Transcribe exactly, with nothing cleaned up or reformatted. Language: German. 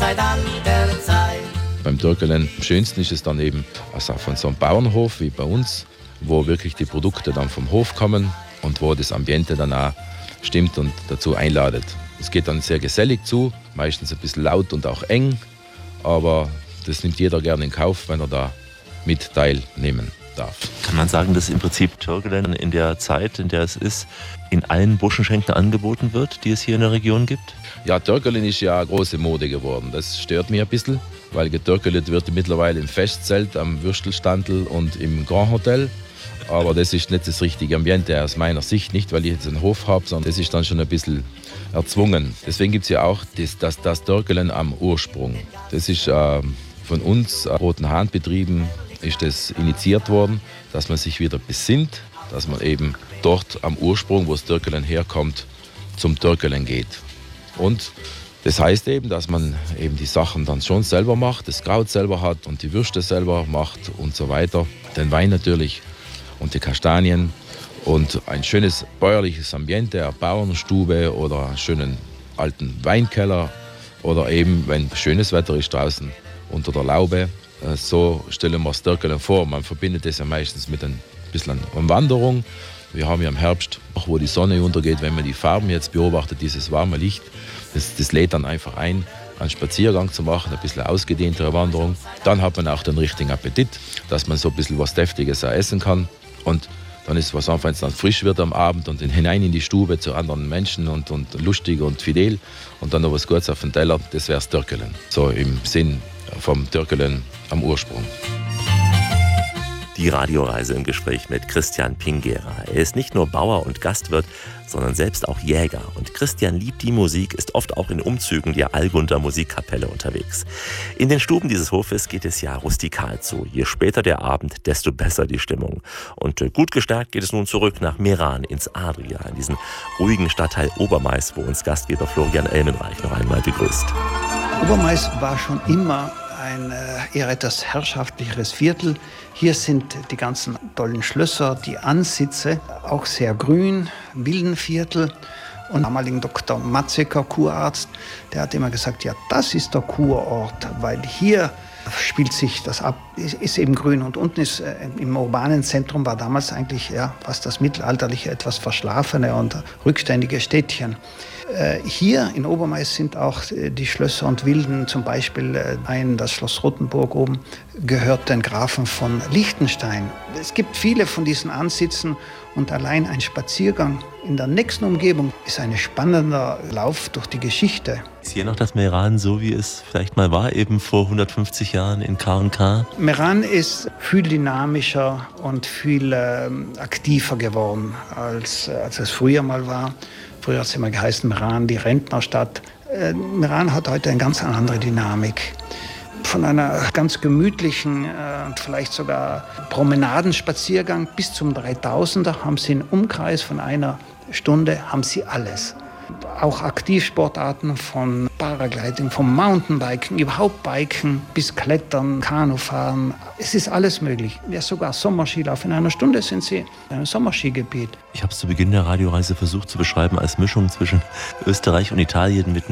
seit alter Zeit. Beim Dörgelen am schönsten ist es dann eben also von so einem Bauernhof wie bei uns, wo wirklich die Produkte dann vom Hof kommen und wo das Ambiente dann auch stimmt und dazu einladet. Es geht dann sehr gesellig zu, meistens ein bisschen laut und auch eng, aber das nimmt jeder gerne in Kauf, wenn er da mit teilnehmen darf. Kann man sagen, dass im Prinzip Dörgelen in der Zeit, in der es ist, in allen Buschenschenken angeboten wird, die es hier in der Region gibt? Ja, Dörgelen ist ja eine große Mode geworden. Das stört mich ein bisschen, weil gedörgelt wird mittlerweile im Festzelt, am Würstelstandl und im Grand Hotel. Aber das ist nicht das richtige Ambiente aus meiner Sicht, nicht weil ich jetzt einen Hof habe, sondern das ist dann schon ein bisschen erzwungen. Deswegen gibt es ja auch das, das, das Dörgelen am Ursprung. Das ist äh, von uns, äh, Roten Hahn betrieben, ist das initiiert worden, dass man sich wieder besinnt, dass man eben dort am Ursprung, wo das Dörgelen herkommt, zum Dörgelen geht. Und das heißt eben, dass man eben die Sachen dann schon selber macht, das Kraut selber hat und die Würste selber macht und so weiter. Den Wein natürlich und die Kastanien und ein schönes bäuerliches Ambiente, eine Bauernstube oder einen schönen alten Weinkeller oder eben, wenn schönes Wetter ist draußen, unter der Laube. So stellen wir das Dörgelen vor. Man verbindet das ja meistens mit ein bisschen einer Wanderung. Wir haben ja im Herbst, wo die Sonne untergeht, wenn man die Farben jetzt beobachtet, dieses warme Licht, das, das lädt dann einfach ein, einen Spaziergang zu machen, ein bisschen ausgedehntere Wanderung. Dann hat man auch den richtigen Appetit, dass man so ein bisschen was Deftiges essen kann. Und dann ist es was einfach, wenn es dann frisch wird am Abend und hinein in die Stube zu anderen Menschen und, und lustig und fidel und dann noch was Gutes auf den Teller, das wäre das Dörgelen. So im Sinn vom Dörgelen am Ursprung. Die Radioreise im Gespräch mit Christian Pingera. Er ist nicht nur Bauer und Gastwirt, sondern selbst auch Jäger. Und Christian liebt die Musik, ist oft auch in Umzügen der Allgunder Musikkapelle unterwegs. In den Stuben dieses Hofes geht es ja rustikal zu. Je später der Abend, desto besser die Stimmung. Und gut gestärkt geht es nun zurück nach Meran ins Adria, in diesen ruhigen Stadtteil Obermais, wo uns Gastgeber Florian Elmenreich noch einmal begrüßt. Obermais war schon immer ein eher etwas herrschaftlicheres Viertel. Hier sind die ganzen tollen Schlösser, die Ansitze, auch sehr grün, Villenviertel. Und damaligen Doktor Matzeker, Kurarzt, der hat immer gesagt, ja, das ist der Kurort, weil hier spielt sich das ab, ist eben grün. Und unten ist äh, im urbanen Zentrum war damals eigentlich ja, fast das mittelalterliche, etwas verschlafene und rückständige Städtchen. Äh, hier in Obermais sind auch äh, die Schlösser und Villen, zum Beispiel äh, ein, das Schloss Rothenburg oben, gehört den Grafen von Liechtenstein. Es gibt viele von diesen Ansitzen und allein ein Spaziergang in der nächsten Umgebung ist ein spannender Lauf durch die Geschichte. Ist hier noch das Meran so, wie es vielleicht mal war, eben vor hundertfünfzig Jahren in K und K? Meran ist viel dynamischer und viel äh, aktiver geworden, als, als es früher mal war. Früher hat es immer geheißen, Meran, die Rentnerstadt. Äh, Meran hat heute eine ganz andere Dynamik. Von einer ganz gemütlichen, äh, vielleicht sogar Promenadenspaziergang bis zum dreitausender haben sie einen Umkreis von einer Stunde, haben sie alles. Auch Aktivsportarten von Paragliding, vom Mountainbiken, überhaupt Biken bis Klettern, Kanufahren. Es ist alles möglich. Ja, sogar Sommerskilauf. In einer Stunde sind sie in einem Sommerskigebiet. Ich habe es zu Beginn der Radioreise versucht zu beschreiben als Mischung zwischen Österreich und Italien mit